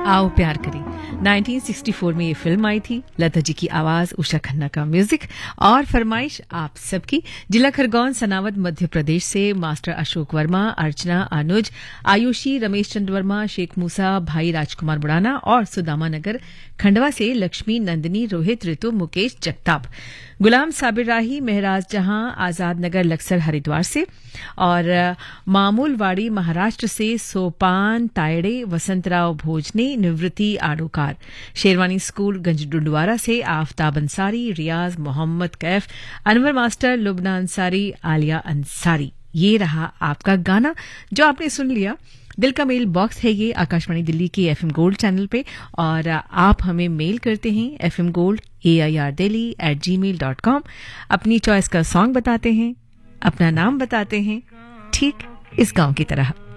आओ प्यार करें। 1964 में ये फिल्म आई थी। लता जी की आवाज, उषा खन्ना का म्यूजिक और फरमाइश आप सबकी। जिला खरगोन, सनावद, मध्य प्रदेश से मास्टर अशोक वर्मा, अर्चना, अनुज, आयुषी, रमेश चंद्र वर्मा, शेख मूसा, भाई राजकुमार बुड़ाना और सुदामा नगर खंडवा से लक्ष्मी, नंदिनी, रोहित, ऋतु, मुकेश, जगताप, गुलाम साबिर राही, महराज जहां, आजाद नगर लक्सर हरिद्वार से और मामूलवाड़ी महाराष्ट्र से सोपान तायड़े, वसंतराव भोजने, निवृत्ति आडोकार, शेरवानी स्कूल गंजडुंडवारा से आफ्ताब अंसारी, रियाज, मोहम्मद कैफ, अनवर मास्टर, लुबना अंसारी, आलिया अंसारी। ये रहा आपका गाना जो आपने सुन लिया। दिल का मेल बॉक्स है ये आकाशवाणी दिल्ली के एफएम गोल्ड चैनल पे और आप हमें मेल करते हैं fmgold@gmail.com। अपनी चॉइस का सॉन्ग बताते हैं, अपना नाम बताते हैं, ठीक इस गांव की तरह।